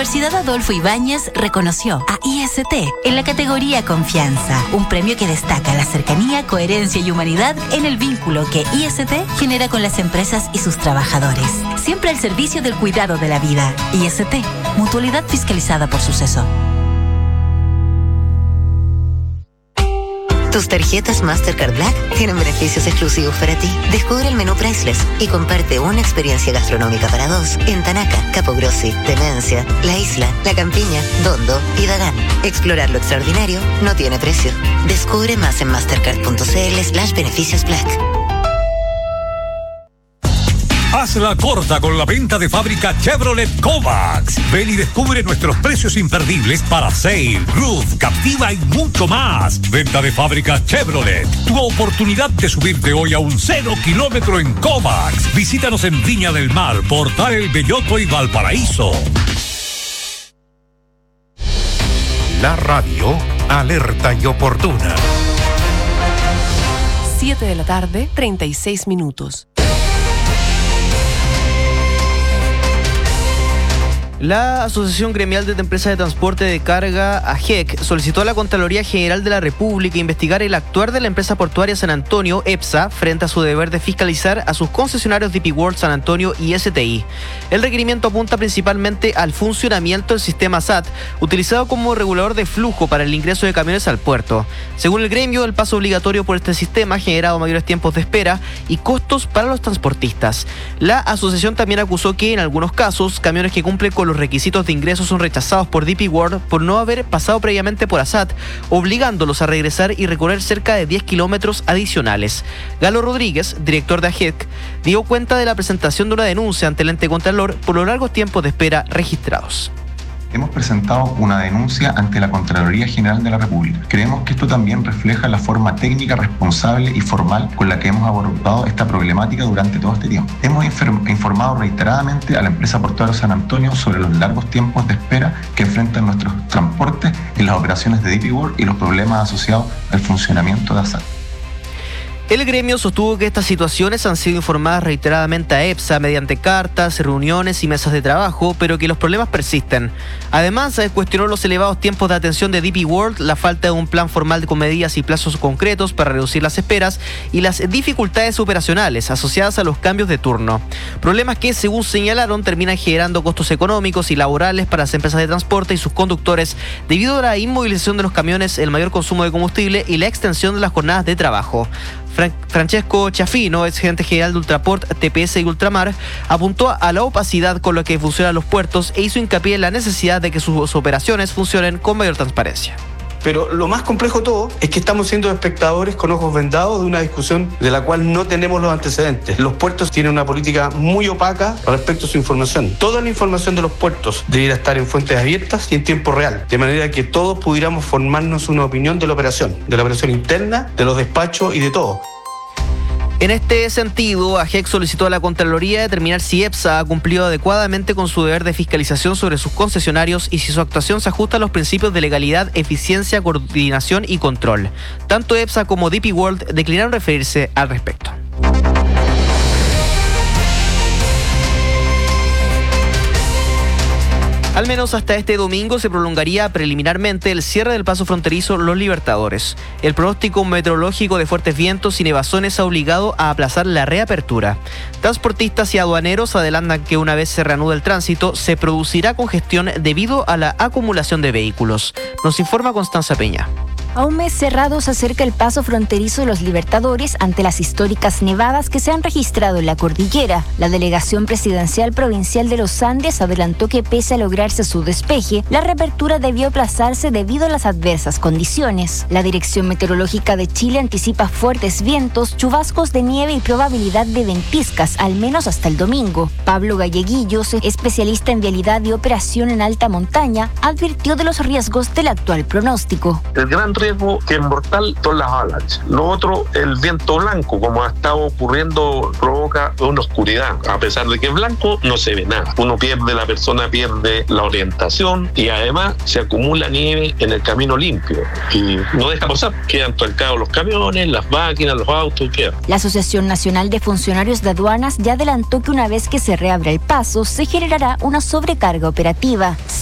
Universidad Adolfo Ibáñez reconoció a IST en la categoría Confianza, un premio que destaca la cercanía, coherencia y humanidad en el vínculo que IST genera con las empresas y sus trabajadores. Siempre al servicio del cuidado de la vida. IST, mutualidad fiscalizada por Suceso. Tus tarjetas Mastercard Black tienen beneficios exclusivos para ti. Descubre el menú Priceless y comparte una experiencia gastronómica para dos en Tanaca, Capogrossi, Demencia, La Isla, La Campiña, Dondo y Dagán. Explorar lo extraordinario no tiene precio. Descubre más en mastercard.cl/beneficios Black. Hazla corta con la venta de fábrica Chevrolet Kovacs. Ven y descubre nuestros precios imperdibles para Sail, Roof, Captiva y mucho más. Venta de fábrica Chevrolet. Tu oportunidad de subirte hoy a un 0 kilómetro en Kovacs. Visítanos en Viña del Mar, Portal El Belloto y Valparaíso. La radio alerta y oportuna. 7 de la tarde, 36 minutos. La Asociación Gremial de Empresas de Transporte de Carga, AGEC, solicitó a la Contraloría General de la República investigar el actuar de la empresa portuaria San Antonio, EPSA, frente a su deber de fiscalizar a sus concesionarios DP World San Antonio y STI. El requerimiento apunta principalmente al funcionamiento del sistema SAT, utilizado como regulador de flujo para el ingreso de camiones al puerto. Según el gremio, el paso obligatorio por este sistema ha generado mayores tiempos de espera y costos para los transportistas. La asociación también acusó que, en algunos casos, camiones que cumplen con los requisitos de ingreso son rechazados por DP World por no haber pasado previamente por ASAT, obligándolos a regresar y recorrer cerca de 10 kilómetros adicionales. Galo Rodríguez, director de AGEC, dio cuenta de la presentación de una denuncia ante el ente Contralor por los largos tiempos de espera registrados. Hemos presentado una denuncia ante la Contraloría General de la República. Creemos que esto también refleja la forma técnica, responsable y formal con la que hemos abordado esta problemática durante todo este tiempo. Hemos informado reiteradamente a la empresa portuaria San Antonio sobre los largos tiempos de espera que enfrentan nuestros transportes en las operaciones de DP World y los problemas asociados al funcionamiento de ASAT. El gremio sostuvo que estas situaciones han sido informadas reiteradamente a EPSA mediante cartas, reuniones y mesas de trabajo, pero que los problemas persisten. Además, cuestionó los elevados tiempos de atención de DP World, la falta de un plan formal con medidas y plazos concretos para reducir las esperas y las dificultades operacionales asociadas a los cambios de turno. Problemas que, según señalaron, terminan generando costos económicos y laborales para las empresas de transporte y sus conductores debido a la inmovilización de los camiones, el mayor consumo de combustible y la extensión de las jornadas de trabajo. Francesco Chafino, ex gerente general de Ultraport, TPS y Ultramar, apuntó a la opacidad con la que funcionan los puertos e hizo hincapié en la necesidad de que sus operaciones funcionen con mayor transparencia. Pero lo más complejo de todo es que estamos siendo espectadores con ojos vendados de una discusión de la cual no tenemos los antecedentes. Los puertos tienen una política muy opaca respecto a su información. Toda la información de los puertos debería estar en fuentes abiertas y en tiempo real, de manera que todos pudiéramos formarnos una opinión de la operación interna, de los despachos y de todo. En este sentido, AGEC solicitó a la Contraloría determinar si EPSA ha cumplido adecuadamente con su deber de fiscalización sobre sus concesionarios y si su actuación se ajusta a los principios de legalidad, eficiencia, coordinación y control. Tanto EPSA como DP World declinaron referirse al respecto. Al menos hasta este domingo se prolongaría preliminarmente el cierre del paso fronterizo Los Libertadores. El pronóstico meteorológico de fuertes vientos y nevazones ha obligado a aplazar la reapertura. Transportistas y aduaneros adelantan que una vez se reanude el tránsito, se producirá congestión debido a la acumulación de vehículos. Nos informa Constanza Peña. A un mes cerrado se acerca el paso fronterizo de Los Libertadores ante las históricas nevadas que se han registrado en la cordillera. La Delegación Presidencial Provincial de los Andes adelantó que pese a lograrse su despeje, la reapertura debió aplazarse debido a las adversas condiciones. La Dirección Meteorológica de Chile anticipa fuertes vientos, chubascos de nieve y probabilidad de ventiscas, al menos hasta el domingo. Pablo Galleguillos, especialista en vialidad y operación en alta montaña, advirtió de los riesgos del actual pronóstico. El gran riesgo que es mortal son las avalanchas. Lo otro, el viento blanco, como ha estado ocurriendo, provoca una oscuridad. A pesar de que es blanco, no se ve nada. La persona pierde la orientación y además se acumula nieve en el camino limpio y no deja pasar. Quedan trancados los camiones, las máquinas, los autos, quedan. La Asociación Nacional de Funcionarios de Aduanas ya adelantó que una vez que se reabra el paso, se generará una sobrecarga operativa.